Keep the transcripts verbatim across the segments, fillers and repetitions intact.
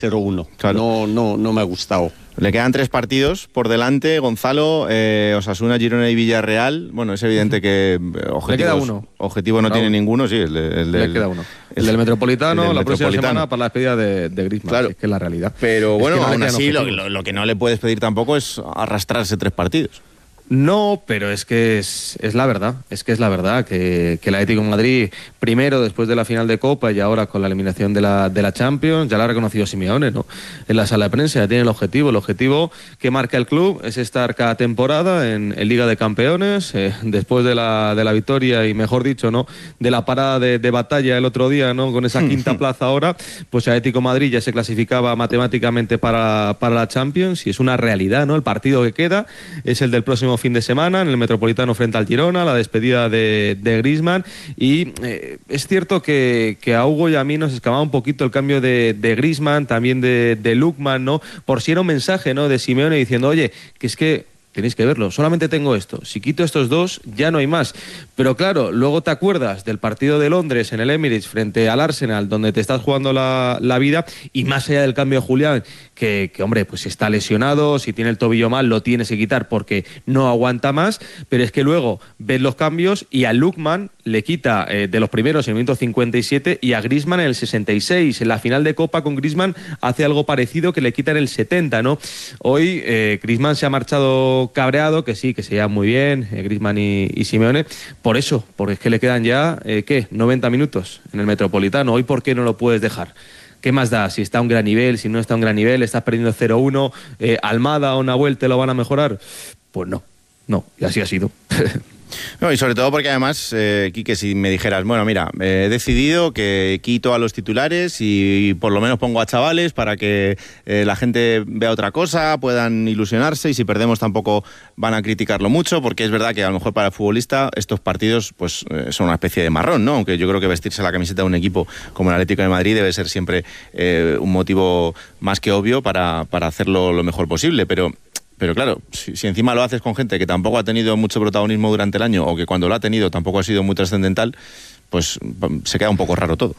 cero uno. Claro. No, no, no me ha gustado. Le quedan tres partidos por delante, Gonzalo, eh, Osasuna, Girona y Villarreal. Bueno, es evidente que objetivos, le queda uno. objetivo no Raúl. tiene ninguno, sí, el, de, el del... Le queda uno. El del Metropolitano, el del la próxima Metropolitano. semana para la despedida de, de Griezmann, Claro. si es que es la realidad. Pero Es bueno, que no le aún quedan así, lo, objetivos. lo, lo que no le puedes pedir tampoco es arrastrarse tres partidos. No, pero es que es, es la verdad, es que es la verdad que, que el Atlético de Madrid, primero después de la final de Copa y ahora con la eliminación de la, de la Champions, ya lo ha reconocido Simeone, ¿no? En la sala de prensa ya tiene el objetivo, el objetivo que marca el club es estar cada temporada en, en Liga de Campeones, eh, después de la, de la victoria y mejor dicho, ¿no? De la parada de, de batalla el otro día, ¿no? Con esa quinta plaza ahora, pues el Atlético de Madrid ya se clasificaba matemáticamente para, para la Champions y es una realidad, ¿no? El partido que queda es el del próximo fin de semana en el Metropolitano frente al Girona, la despedida de, de Griezmann y eh, es cierto que, que a Hugo y a mí nos escamaba un poquito el cambio de, de Griezmann, también de, de Lookman, ¿no? Por si era un mensaje, ¿no? De Simeone diciendo, oye, que es que tenéis que verlo, solamente tengo esto, si quito estos dos ya no hay más, pero claro, luego te acuerdas del partido de Londres en el Emirates frente al Arsenal donde te estás jugando la, la vida y más allá del cambio de Julián, que, que hombre, pues está lesionado, si tiene el tobillo mal lo tienes que quitar porque no aguanta más, pero es que luego ves los cambios y a Lookman le quita eh, de los primeros en el minuto cincuenta y siete y a Griezmann en el sesenta y seis, en la final de Copa con Griezmann hace algo parecido que le quita en el setenta, ¿no? Hoy eh, Griezmann se ha marchado cabreado, que sí, que se llevan muy bien, eh, Griezmann y, y Simeone, por eso, porque es que le quedan ya, eh, ¿qué? noventa minutos en el Metropolitano. Hoy, ¿por qué no lo puedes dejar? ¿Qué más da? Si está a un gran nivel, si no está a un gran nivel, estás perdiendo cero uno, eh, Almada o una vuelta lo van a mejorar. Pues no, no, y así ha sido. No, y sobre todo porque además, eh, Quique, si me dijeras, bueno, mira, eh, he decidido que quito a los titulares y por lo menos pongo a chavales para que eh, la gente vea otra cosa, puedan ilusionarse y si perdemos tampoco van a criticarlo mucho, porque es verdad que a lo mejor para el futbolista estos partidos pues eh, son una especie de marrón, ¿no? Aunque yo creo que vestirse la camiseta de un equipo como el Atlético de Madrid debe ser siempre eh, un motivo más que obvio para, para hacerlo lo mejor posible, pero... Pero claro, si, si encima lo haces con gente que tampoco ha tenido mucho protagonismo durante el año o que cuando lo ha tenido tampoco ha sido muy trascendental, pues se queda un poco raro todo.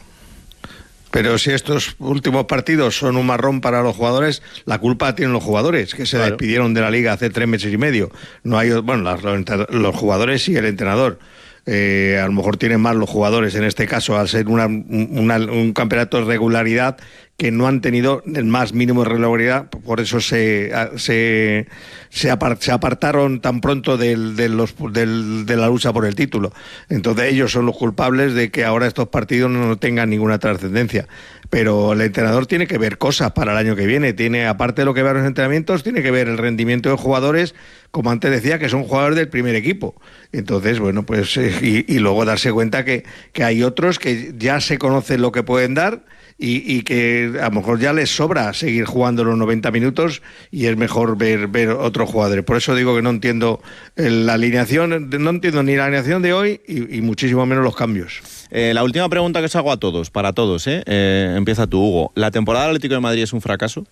Pero si estos últimos partidos son un marrón para los jugadores, la culpa tienen los jugadores, que se Claro. despidieron de la liga hace tres meses y medio. No hay, bueno, las- los, los jugadores y el entrenador. Eh, a lo mejor tienen más los jugadores en este caso al ser una, una- un campeonato de regularidad que no han tenido el más mínimo de regularidad, por eso se se, se, apar, se apartaron tan pronto del, de, los, del, de la lucha por el título. Entonces ellos son los culpables de que ahora estos partidos no tengan ninguna trascendencia. Pero el entrenador tiene que ver cosas para el año que viene, tiene, aparte de lo que ve en los entrenamientos, tiene que ver el rendimiento de jugadores, como antes decía, que son jugadores del primer equipo. Entonces, bueno, pues eh, y, y luego darse cuenta que, que hay otros que ya se conocen lo que pueden dar y, y que a lo mejor ya les sobra seguir jugando los noventa minutos y es mejor ver, ver otros jugadores. Por eso digo que no entiendo la alineación, no entiendo ni la alineación de hoy y, y muchísimo menos los cambios. Eh, la última pregunta que os hago a todos, para todos, ¿eh? Eh, empieza tú, Hugo. ¿La temporada del Atlético de Madrid es un fracaso?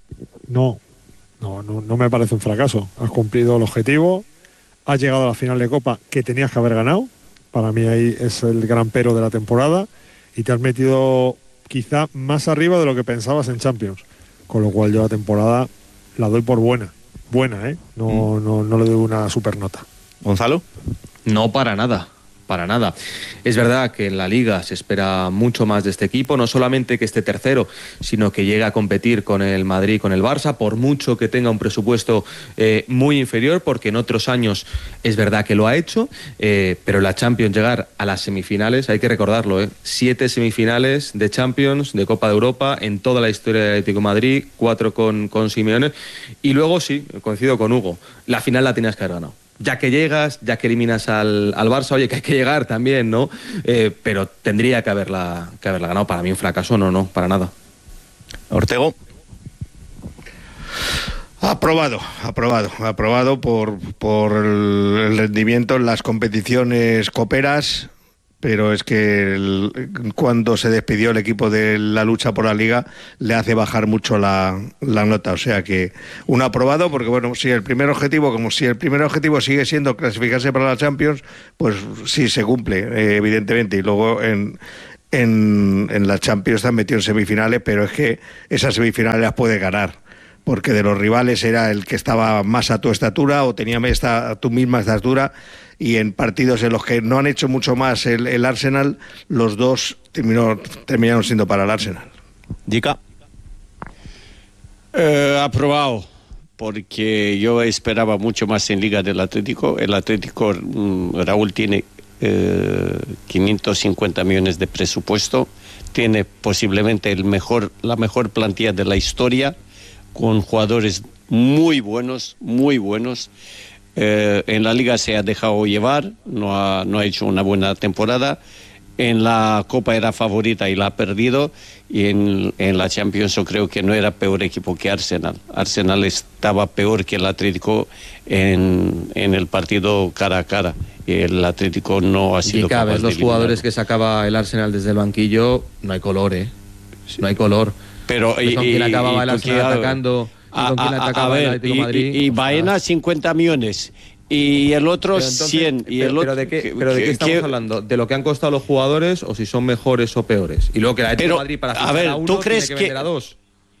No, no, no, no me parece un fracaso. Has cumplido el objetivo, has llegado a la final de Copa que tenías que haber ganado. Para mí ahí es el gran pero de la temporada y te has metido quizá más arriba de lo que pensabas en Champions. Con lo cual yo la temporada la doy por buena. Buena, ¿eh? No, mm. no, no le doy una super nota. ¿Gonzalo? No, para nada. Para nada. Es verdad que en la Liga se espera mucho más de este equipo, no solamente que esté tercero, sino que llegue a competir con el Madrid, con el Barça, por mucho que tenga un presupuesto eh, muy inferior, porque en otros años es verdad que lo ha hecho, eh, pero la Champions, llegar a las semifinales, hay que recordarlo, ¿eh? siete semifinales de Champions, de Copa de Europa, en toda la historia del Atlético de Madrid, cuatro con, con Simeone, y luego sí, coincido con Hugo, la final la tenías que haber ganado. Ya que llegas, ya que eliminas al, al Barça, oye, que hay que llegar también, ¿no? Eh, pero tendría que haberla, que haberla ganado. Para mí un fracaso, no, no, para nada. Ortego. Aprobado, aprobado, aprobado por, por el rendimiento en las competiciones coperas, pero es que el, cuando se despidió el equipo de la lucha por la Liga le hace bajar mucho la, la nota, o sea que un aprobado, porque bueno, si el primer objetivo, como si el primer objetivo sigue siendo clasificarse para la Champions, pues sí se cumple, eh, evidentemente, y luego en en, en la Champions está metido en semifinales, pero es que esas semifinales las puede ganar, porque de los rivales era el que estaba más a tu estatura o tenía esta, a tu misma estatura, y en partidos en los que no han hecho mucho más el, el Arsenal, los dos terminó, terminaron siendo para el Arsenal. Jica. Eh, aprobado, porque yo esperaba mucho más en Liga del Atlético. El Atlético, mm, Raúl, tiene eh, quinientos cincuenta millones de presupuesto, tiene posiblemente el mejor, la mejor plantilla de la historia, con jugadores muy buenos, muy buenos. Eh, en la Liga se ha dejado llevar, no ha, no ha hecho una buena temporada. En la Copa era favorita y la ha perdido, y en, en la Champions yo creo que no era peor equipo que Arsenal. Arsenal estaba peor que el Atlético en, en el partido cara a cara, y el Atlético no ha sido y cada capaz vez de los jugadores eliminarlo. que sacaba el Arsenal desde el banquillo, no hay color, ¿eh? No hay color. Pero Pues y, con quién y- acababa y el tú Arsenal qué- atacando y a, con quién a- a atacaba el ver, Atlético y, de Madrid. y, y Ostras. Baena cincuenta millones y el otro Pero entonces, cien y pero, el pero otro de qué, que- pero de qué que- estamos que- hablando, de lo que han costado los jugadores o si son mejores o peores. Y luego que el Atlético Pero, de Madrid para a fichar ver, a uno ¿tú crees tiene que que- vender a dos.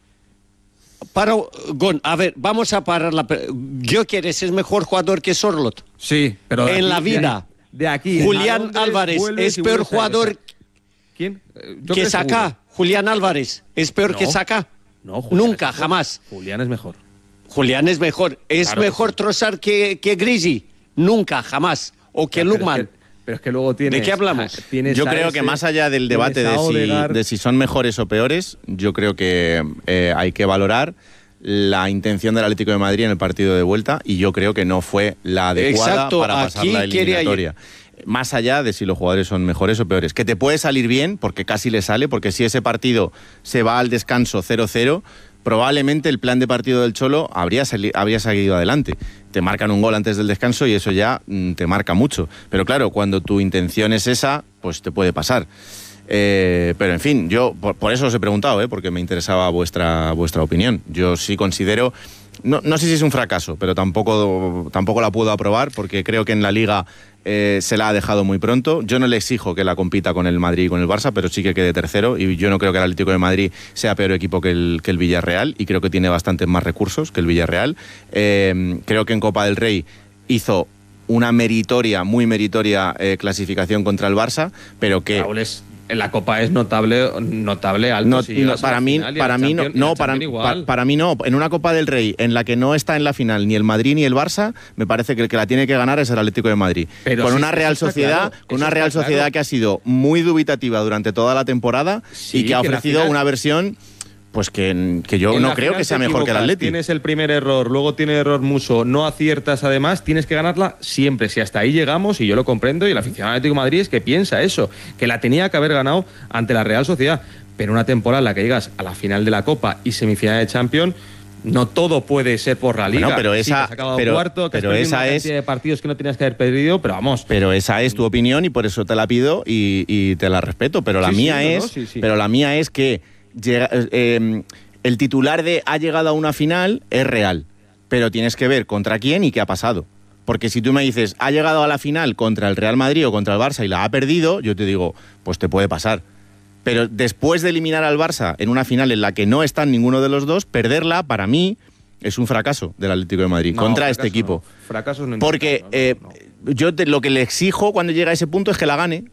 Para, Gon, a ver, vamos a parar la... pre- ¿Gyökeres es mejor jugador que Sorloth? Sí, pero de En aquí- la vida. De, de aquí. a Julián Londres, Álvarez vuelves es y peor vuelves a jugador regresar. ¿Quién? Eh, yo que creo Saka. seguro. Julián Álvarez es peor No. que Saka. No, Julián Nunca, es mejor. jamás. Julián es mejor. Julián es mejor. ¿Es Claro que mejor sí. Trossard que, que Grisi? Nunca, jamás. O que Pero es Lukman. que- Pero es que luego tienes... qué hablamos? tienes Yo a creo ese, que más allá del debate tienes de a si, Odegaard. de si son mejores o peores, yo creo que eh, hay que valorar la intención del Atlético de Madrid en el partido de vuelta, y yo creo que no fue la adecuada Exacto, para pasar aquí la quería eliminatoria. Más allá de si los jugadores son mejores o peores. Que te puede salir bien, porque casi le sale, porque si ese partido se va al descanso cero cero, probablemente el plan de partido del Cholo habría, sali- habría seguido adelante. Te marcan un gol antes del descanso y eso ya mm, te marca mucho. Pero claro, cuando tu intención es esa, pues te puede pasar. Eh, pero en fin, yo por, por eso os he preguntado, ¿eh? Porque me interesaba vuestra, vuestra opinión. Yo sí considero, no, no sé si es un fracaso, pero tampoco, tampoco la puedo aprobar, porque creo que en la Liga eh, se la ha dejado muy pronto. Yo no le exijo que la compita con el Madrid y con el Barça, pero sí que quede tercero, y yo no creo que el Atlético de Madrid sea peor equipo que el, que el Villarreal, y creo que tiene bastantes más recursos que el Villarreal. Eh, creo que en Copa del Rey hizo una meritoria, muy meritoria eh, clasificación contra el Barça, pero que... Raúl es- en la Copa es notable, notable alto. No, si no, llegas a para la mí, final y para en la mí no, Champions- y en no la para, Champions igual. pa- para mí no. En una Copa del Rey en la que no está en la final ni el Madrid ni el Barça, me parece que el que la tiene que ganar es el Atlético de Madrid. Pero con sí, una eso Real está Sociedad, claro, con eso una Real está Sociedad claro. que ha sido muy dubitativa durante toda la temporada Sí, y que ha que la ofrecido final- una versión, pues que, que yo En no la creo final que sea te mejor que el equivocas, Atlético. Tienes el primer error, luego tiene error Muso, no aciertas además, tienes que ganarla siempre. Si hasta ahí llegamos, y yo lo comprendo, y el aficionado del Atlético de Madrid es que piensa eso, que la tenía que haber ganado ante la Real Sociedad. Pero una temporada en la que llegas a la final de la Copa y semifinal de Champions, no todo puede ser por la Liga. Bueno, pero Sí, esa- que has acabado pero- cuarto, que has pero perdido esa una es- cantidad de partidos que no tenías que haber perdido, pero vamos. Pero esa es tu opinión y por eso te la pido y, y te la respeto. Pero la Sí, sí, mía no, es, no, sí, sí. pero la mía es que llega- eh, el titular de ha llegado a una final es real, pero tienes que ver contra quién y qué ha pasado. Porque si tú me dices ha llegado a la final contra el Real Madrid o contra el Barça y la ha perdido, yo te digo, pues te puede pasar. Pero después de eliminar al Barça en una final en la que no está ninguno de los dos, perderla para mí es un fracaso del Atlético de Madrid No, contra fracaso este equipo. no. Fracasos no Porque no, no, eh, no. yo te- lo que le exijo cuando llega a ese punto es que la gane.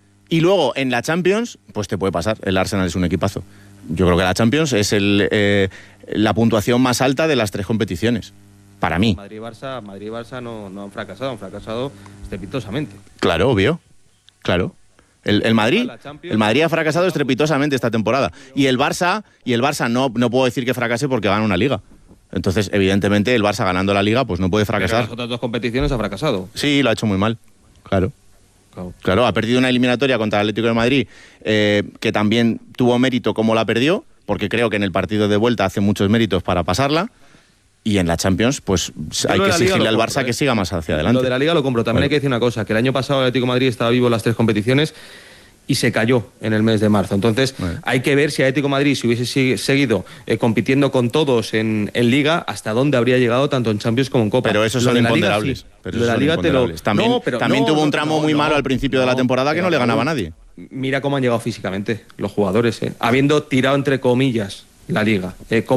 Y luego en la Champions, pues te puede pasar. El Arsenal es un equipazo. Yo creo que la Champions es el, eh, la puntuación más alta de las tres competiciones. Para mí. Madrid y Barça, Madrid y Barça no, no han fracasado, han fracasado estrepitosamente. Claro, obvio. Claro. El, el Madrid, La Champions- el Madrid ha fracasado estrepitosamente esta temporada. Y el Barça, y el Barça no, no puedo decir que fracase porque gana una liga. Entonces, evidentemente, el Barça ganando la liga, pues no puede Pero en fracasar. las otras dos competiciones ha fracasado. Sí, lo ha hecho muy mal. Claro. Claro. Claro, ha perdido una eliminatoria contra el Atlético de Madrid, eh, que también tuvo mérito como la perdió, porque creo que en el partido de vuelta hace muchos méritos para pasarla. Y en la Champions, pues Yo hay lo que de la Liga exigirle al lo Barça compro, que ¿eh? siga más hacia adelante. Lo de la Liga lo compro. También Bueno. hay que decir una cosa, que el año pasado el Atlético de Madrid estaba vivo en las tres competiciones y se cayó en el mes de marzo. Entonces, Bueno. hay que ver si Atlético de Madrid, si hubiese si- seguido eh, compitiendo con todos en, en Liga, hasta dónde habría llegado tanto en Champions como en Copa. Pero esos Lo son de la Liga, imponderables. sí. Pero Lo de esos la son Liga te lo... imponderables. También, No, pero también no, tuvo un no, tramo no, muy no, malo al principio de la no, temporada que pero no le ganaba a Raúl, nadie. mira cómo han llegado físicamente los jugadores, ¿eh? Habiendo tirado entre comillas la liga, eh,